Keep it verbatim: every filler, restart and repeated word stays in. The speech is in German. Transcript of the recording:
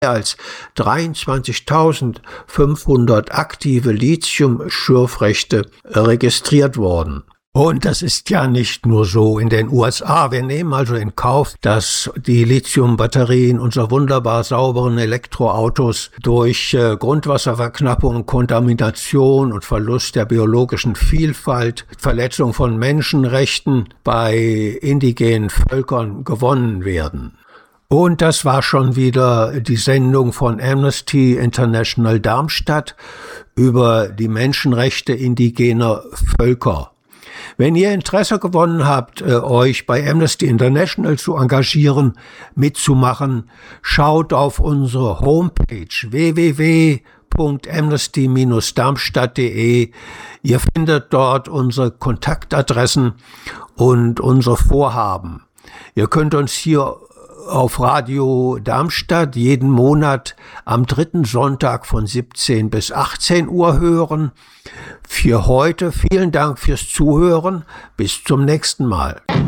als dreiundzwanzigtausendfünfhundert aktive Lithium-Schürfrechte registriert worden. Und das ist ja nicht nur so in den U S A. Wir nehmen also in Kauf, dass die Lithium-Batterien unserer wunderbar sauberen Elektroautos durch äh, Grundwasserverknappung, Kontamination und Verlust der biologischen Vielfalt, Verletzung von Menschenrechten bei indigenen Völkern gewonnen werden. Und das war schon wieder die Sendung von Amnesty International Darmstadt über die Menschenrechte indigener Völker. Wenn ihr Interesse gewonnen habt, euch bei Amnesty International zu engagieren, mitzumachen, schaut auf unsere Homepage w w w punkt amnesty dash darmstadt punkt de. Ihr findet dort unsere Kontaktadressen und unsere Vorhaben. Ihr könnt uns hier auf Radio Darmstadt jeden Monat am dritten Sonntag von siebzehn bis achtzehn Uhr hören. Für heute vielen Dank fürs Zuhören. Bis zum nächsten Mal.